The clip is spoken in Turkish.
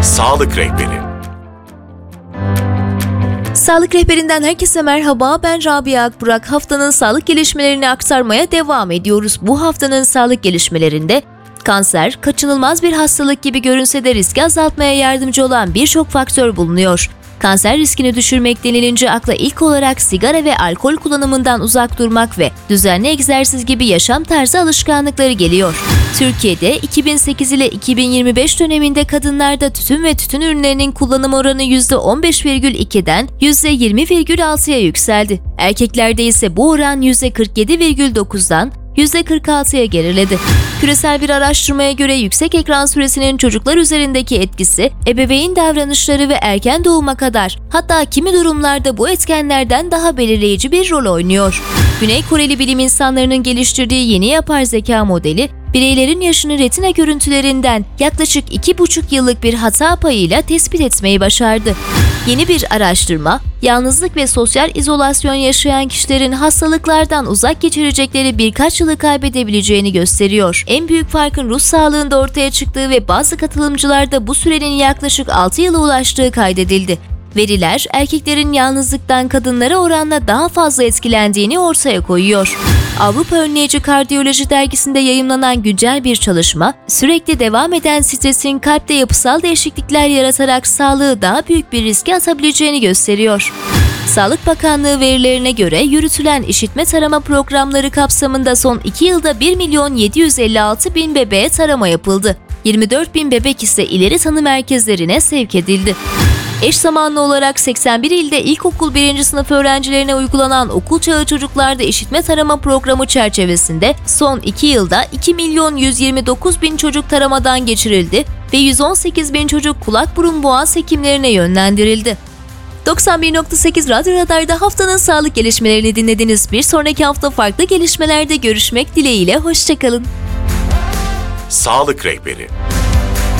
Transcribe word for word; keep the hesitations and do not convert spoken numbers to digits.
Sağlık Rehberi. Sağlık Rehberinden herkese merhaba, ben Rabia Akburak. Haftanın sağlık gelişmelerini aktarmaya devam ediyoruz. Bu haftanın sağlık gelişmelerinde kanser, kaçınılmaz bir hastalık gibi görünse de riski azaltmaya yardımcı olan birçok faktör bulunuyor. Kanser riskini düşürmek denilince akla ilk olarak sigara ve alkol kullanımından uzak durmak ve düzenli egzersiz gibi yaşam tarzı alışkanlıkları geliyor. Türkiye'de iki bin sekiz ile iki bin yirmi beş döneminde kadınlarda tütün ve tütün ürünlerinin kullanım oranı yüzde on beş virgül iki'den yüzde yirmi virgül altı'ya yükseldi. Erkeklerde ise bu oran yüzde kırk yedi virgül dokuz'dan yüzde kırk altı'ya geriledi. Küresel bir araştırmaya göre yüksek ekran süresinin çocuklar üzerindeki etkisi, ebeveyn davranışları ve erken doğuma kadar, hatta kimi durumlarda bu etkenlerden daha belirleyici bir rol oynuyor. Güney Koreli bilim insanlarının geliştirdiği yeni yapay zeka modeli, bireylerin yaşını retina görüntülerinden yaklaşık iki buçuk yıllık bir hata payıyla tespit etmeyi başardı. Yeni bir araştırma, yalnızlık ve sosyal izolasyon yaşayan kişilerin hastalıklardan uzak geçirecekleri birkaç yılı kaybedebileceğini gösteriyor. En büyük farkın ruh sağlığında ortaya çıktığı ve bazı katılımcılarda bu sürenin yaklaşık altı yıla ulaştığı kaydedildi. Veriler, erkeklerin yalnızlıktan kadınlara oranla daha fazla etkilendiğini ortaya koyuyor. Avrupa Önleyici Kardiyoloji dergisinde yayımlanan güncel bir çalışma, sürekli devam eden stresin kalpte yapısal değişiklikler yaratarak sağlığı daha büyük bir riske atabileceğini gösteriyor. Sağlık Bakanlığı verilerine göre yürütülen işitme tarama programları kapsamında son iki yılda bir milyon yedi yüz elli altı bin bebeğe tarama yapıldı. yirmi dört bin bebek ise ileri tanı merkezlerine sevk edildi. Eş zamanlı olarak seksen bir ilde ilkokul birinci sınıf öğrencilerine uygulanan okul çağı çocuklarda işitme tarama programı çerçevesinde son iki yılda iki milyon yüz yirmi dokuz bin çocuk taramadan geçirildi ve yüz on sekiz bin çocuk kulak burun boğaz hekimlerine yönlendirildi. doksan bir nokta sekiz Radyo Radar'da haftanın sağlık gelişmelerini dinlediniz. Bir sonraki hafta farklı gelişmelerde görüşmek dileğiyle, hoşçakalın. Sağlık Rehberi.